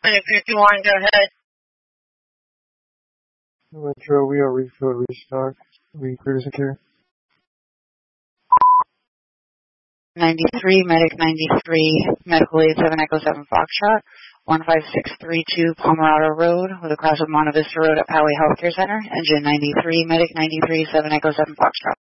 If you want, go ahead. Metro, we are refill, restock, recruiters and care. 93, Medic 93, Medical Aid 7 Echo 7 Foxtrot, 15632 Pomerado Road, with a cross of Monte Vista Road at Poway Healthcare Center, Engine 93, Medic 93, 7 Echo 7 Foxtrot.